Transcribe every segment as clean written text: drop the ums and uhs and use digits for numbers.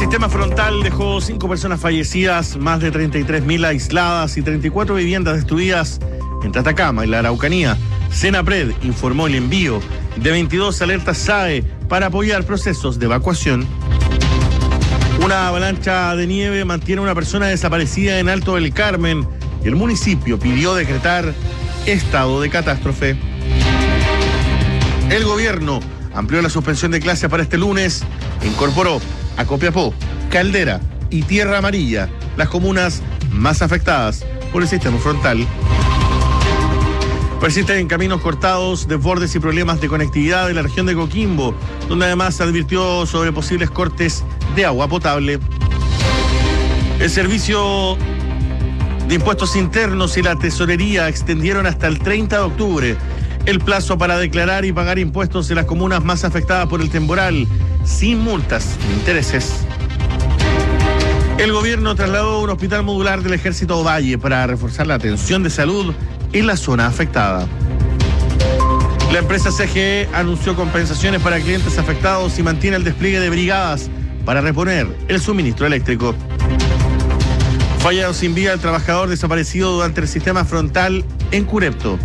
sistema frontal dejó 5 personas fallecidas, más de 33.000 aisladas y 34 viviendas destruidas entre Atacama y la Araucanía. Senapred informó el envío de 22 alertas SAE para apoyar procesos de evacuación. Una avalancha de nieve mantiene a una persona desaparecida en Alto del Carmen y el municipio pidió decretar estado de catástrofe. El gobierno amplió la suspensión de clases para este lunes e incorporó a Copiapó, Caldera y Tierra Amarilla, las comunas más afectadas por el sistema frontal. Persisten caminos cortados, desbordes y problemas de conectividad en la región de Coquimbo, donde además se advirtió sobre posibles cortes de agua potable. El Servicio de Impuestos Internos y la Tesorería extendieron hasta el 30 de octubre el plazo para declarar y pagar impuestos en las comunas más afectadas por el temporal, sin multas ni intereses. El gobierno trasladó un hospital modular del Ejército Ovalle para reforzar la atención de salud en la zona afectada. La empresa CGE anunció compensaciones para clientes afectados y mantiene el despliegue de brigadas para reponer el suministro eléctrico. Fallado sin vida el trabajador desaparecido durante el sistema frontal en Curepto.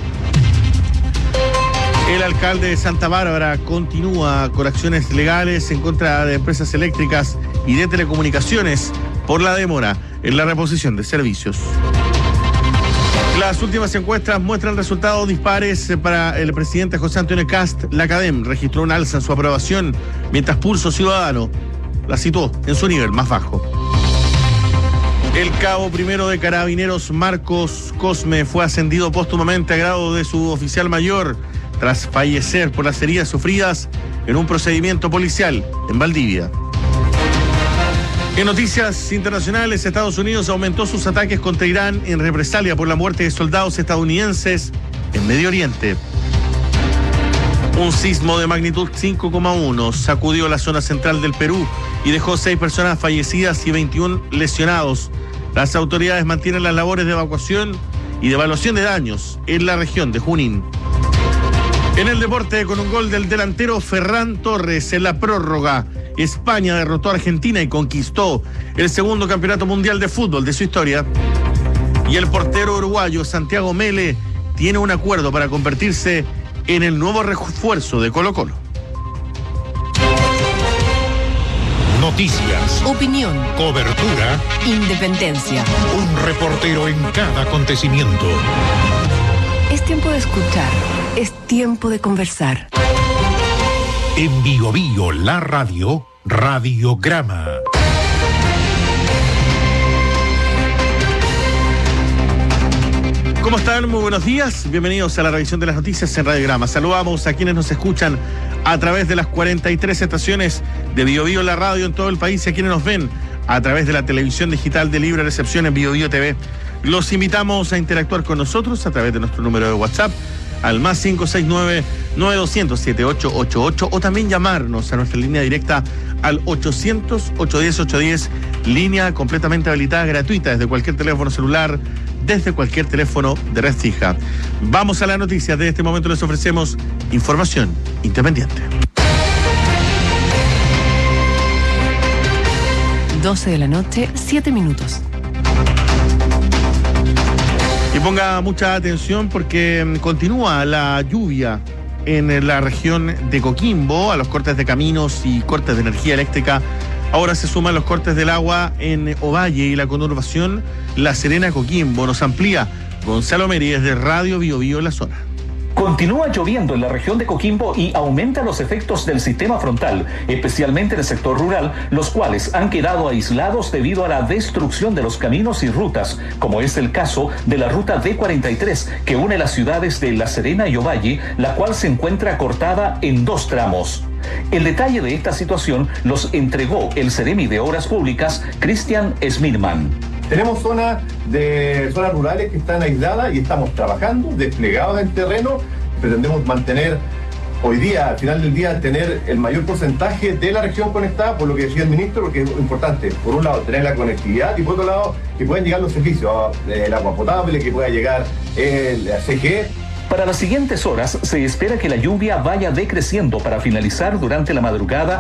El alcalde de Santa Bárbara continúa con acciones legales en contra de empresas eléctricas y de telecomunicaciones por la demora en la reposición de servicios. Las últimas encuestas muestran resultados dispares para el presidente José Antonio Kast. La Academ registró un alza en su aprobación, mientras Pulso Ciudadano la situó en su nivel más bajo. El cabo primero de Carabineros Marcos Cosme fue ascendido póstumamente a grado de suboficial mayor tras fallecer por las heridas sufridas en un procedimiento policial en Valdivia. En noticias internacionales, Estados Unidos aumentó sus ataques contra Irán en represalia por la muerte de soldados estadounidenses en Medio Oriente. Un sismo de magnitud 5,1 sacudió la zona central del Perú y dejó 6 personas fallecidas y 21 lesionados. Las autoridades mantienen las labores de evacuación y de evaluación de daños en la región de Junín. En el deporte, con un gol del delantero Ferran Torres en la prórroga, España derrotó a Argentina y conquistó el segundo campeonato mundial de fútbol de su historia. Y el portero uruguayo Santiago Mele tiene un acuerdo para convertirse en el nuevo refuerzo de Colo-Colo. Noticias, opinión, cobertura, independencia. Un reportero en cada acontecimiento. Es tiempo de escuchar, es tiempo de conversar. En Bio Bio, la radio, Radiograma. ¿Cómo están? Muy buenos días. Bienvenidos a la revisión de las noticias en Radiograma. Saludamos a quienes nos escuchan a través de las 43 estaciones de Bio Bio, la radio en todo el país, y a quienes nos ven a través de la televisión digital de libre recepción en Bio Bio TV. Los invitamos a interactuar con nosotros a través de nuestro número de WhatsApp al más 569-9200-7888 o también llamarnos a nuestra línea directa al 800-810-810, línea completamente habilitada, gratuita, desde cualquier teléfono celular, desde cualquier teléfono de red fija. Vamos a las noticias. De este momento les ofrecemos información independiente. 12 de la noche, 7 minutos. Y ponga mucha atención porque continúa la lluvia en la región de Coquimbo. A los cortes de caminos y cortes de energía eléctrica ahora se suman los cortes del agua en Ovalle y la conurbación La Serena Coquimbo. Nos amplía Gonzalo Meri desde Radio Bio Bio en la zona. Continúa lloviendo en la región de Coquimbo y aumenta los efectos del sistema frontal, especialmente en el sector rural, los cuales han quedado aislados debido a la destrucción de los caminos y rutas, como es el caso de la ruta D43, que une las ciudades de La Serena y Ovalle, la cual se encuentra cortada en 2 tramos. El detalle de esta situación los entregó el Seremi de Obras Públicas, Cristian Smirman. Tenemos zonas rurales que están aisladas y estamos trabajando, desplegados en terreno. Pretendemos mantener hoy día, al final del día, tener el mayor porcentaje de la región conectada, por lo que decía el ministro, porque es importante, por un lado, tener la conectividad y por otro lado, que puedan llegar los servicios, el agua potable, que pueda llegar la CGE. Para las siguientes horas se espera que la lluvia vaya decreciendo para finalizar durante la madrugada